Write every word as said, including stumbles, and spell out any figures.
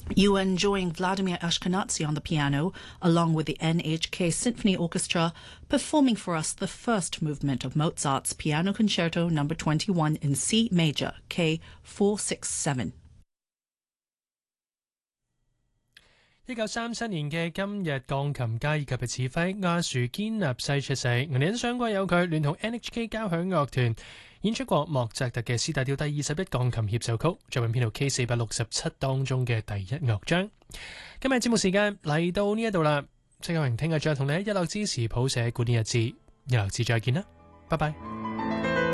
You are enjoying Vladimir Ashkenazy on the piano, along with the N H K Symphony Orchestra, performing for us the first movement of Mozart's Piano Concerto Number twenty-one in C Major, K four six seven。 一九三七年嘅今日，鋼琴家以及嘅指揮阿樹堅納西出世。我哋相關有佢聯同 N H K 交響樂團演出過莫扎特嘅 C 大調第二十一鋼琴協奏曲，作品編號 K 四百六十七當中嘅第一樂章。今日節目時間嚟到呢一度啦，戚友榮聽日再同你喺一樂之時譜寫古典日誌，一樂之再見啦，拜拜。